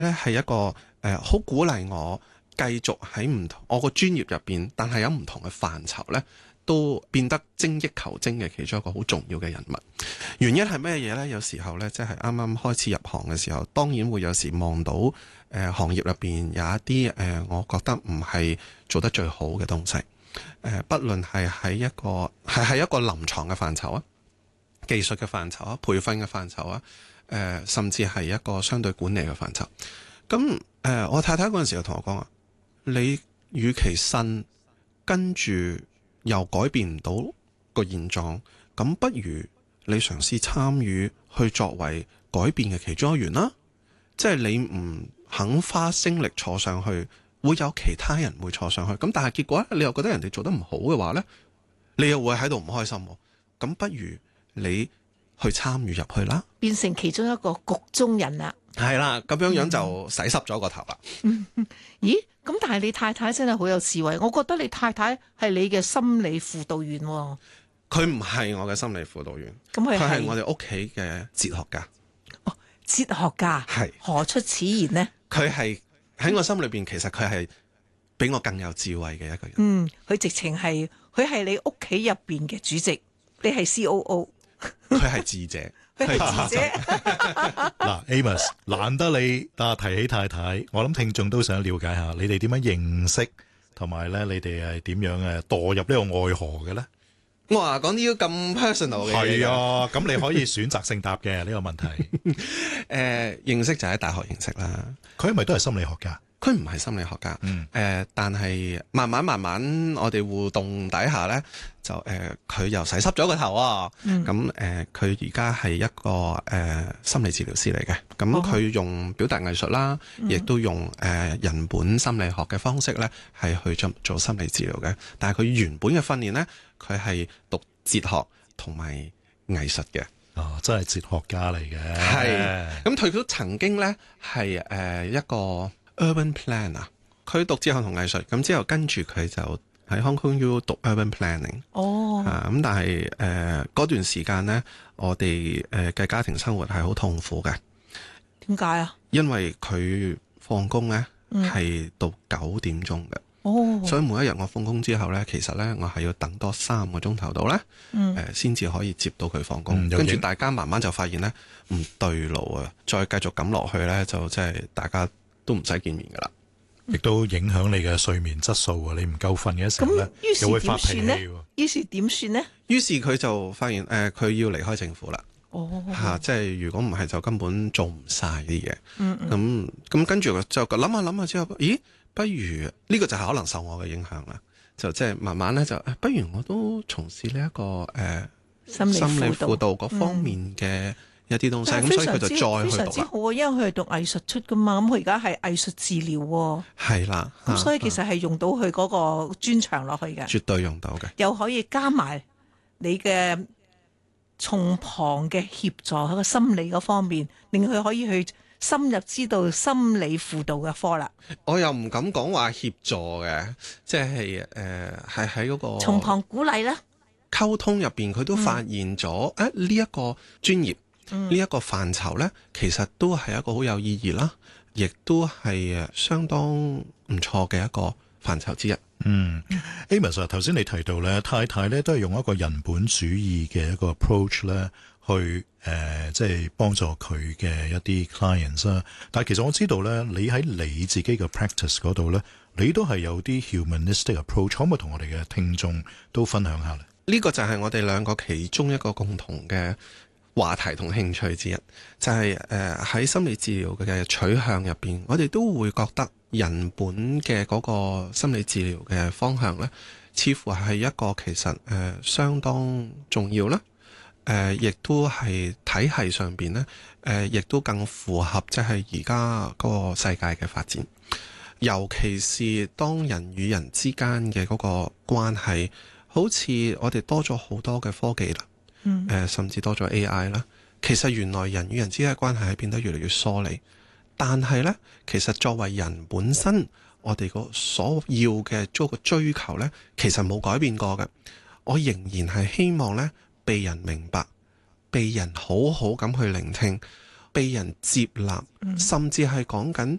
咧係一個好鼓勵我繼續喺唔同我個專業入邊，但係有唔同嘅範疇咧，都變得精益求精嘅其中一個好重要嘅人物。原因係咩嘢呢？有時候呢，即係啱啱開始入行嘅時候，當然會有時望到行業入邊有一啲我覺得唔係做得最好嘅東西。不論係喺一個臨床嘅範疇啊、技術嘅範疇啊、培訓嘅範疇啊，甚至係一個相對管理嘅範疇。咁我太太嗰陣時就同我講話：你與其呻跟住又改變唔到個現狀，咁不如你嘗試參與去作為改變嘅其中一員啦。即係你唔肯花精力坐上去，會有其他人會坐上去。咁但係結果你又覺得人哋做得唔好嘅話呢，你又會喺度唔開心。咁不如你去參與入去啦， 變成其中一個局中人啦。 係啦，咁樣就洗濕咗個頭啦。 咦？咁但係你太太真係好有智慧，我覺得你太太係你嘅心理輔導員。 佢唔係我嘅心理輔導員， 咁佢係我哋屋企嘅哲學家。 哦，哲學家係何出此言呢？ 佢係喺我心裏邊，其實佢係比我更有智慧嘅一個人。 佢直情係佢係你屋企入邊嘅主席，你係 COO， 佢係智者。 係智者。 嗱，Amos， 難得你提起太太，我諗聽眾都想了解下你哋點樣認識，同埋咧你哋係點樣墮入呢個愛河嘅咧？ 我話講啲咁 personal 嘅嘢。係啊，咁你可以選擇性答嘅呢個問題。 認識就喺大學認識啦。 佢係咪都係心理學家？ 佢唔係心理學家。但係慢慢我哋互動底下咧，就佢又洗濕咗個頭啊。咁佢而家係一個心理治療師嚟嘅。咁佢用表達藝術啦，亦都用人本心理學嘅方式咧，係去做心理治療嘅。但係佢原本嘅訓練咧，佢係讀哲學同埋藝術嘅。 哦，真係哲學家嚟嘅。 係。咁佢都曾經咧係一個urban plan 啊，佢讀哲學同藝術，咁之後跟住佢就喺 Hong Kong U 讀 urban planning。咁但係嗰段時間呢，我哋嘅家庭生活係好痛苦嘅。 點解啊？因為佢放工呢係到9點鐘嘅。所以每一日我放工之後呢，其實呢，我係要等多3個鐘頭到呢，先至可以接到佢放工。跟住大家慢慢就發現呢，唔對路啊，再繼續咁落去呢，就即係大家都唔使見面噶啦， 亦都影響你嘅睡眠質素啊！你唔夠瞓嘅時候咧，又會發脾氣。 於是點算呢？ 於是佢就發現佢要離開政府啦。即係如果唔係就根本做唔晒啲嘢。咁跟住就諗下之後，咦？不如呢個就係可能受我嘅影響啦。就即係慢慢咧就不如我都從事呢一個心理輔導嗰方面嘅一啲東西。咁所以佢就再去讀啦。非常之好啊， 因為佢係讀藝術出噶嘛。咁佢而家係藝術治療。 係啦。 咁所以其實係用到佢嗰個專長落去嘅。 絕對用到嘅。 又可以加埋你嘅從旁嘅協助喺個心理嗰方面，令佢可以去深入知道心理輔導嘅科啦。 我又唔敢講話協助嘅，即係係喺嗰個從旁鼓勵啦。 溝通入邊，佢都發現咗呢一個專業呢一個範疇呢，其實都係一個好有意義啦，亦都係相當唔錯嘅一個範疇之一。 Amos 頭先你提到咧，太太咧都係用一個人本主義嘅一個 approach 咧，去即係幫助佢嘅一啲 clients 啦。但係其實我知道咧，你喺你自己嘅 practice 嗰度咧，你都係有啲 humanistic approach， 可唔可以同我哋嘅聽眾都分享下咧？ 呢個就係我哋兩個其中一個共同嘅話題同興趣之一，就係喺心理治療嘅取向入邊，我哋都會覺得人本嘅嗰個心理治療嘅方向呢，似乎係一個其實相當重要啦。亦都係體系上邊呢，亦都更符合即係而家嗰個世界嘅發展。尤其是當人與人之間嘅嗰個關係，好似我哋多咗好多嘅科技啦，甚至多咗 AI 啦。其實原來人與人之間嘅關係係變得越嚟越疏離。但係呢，其實作為人本身，我哋個所要嘅個追求呢，其實冇改變過嘅。我仍然係希望呢，被人明白，被人好好咁去聆聽， 被人接納，甚至係講緊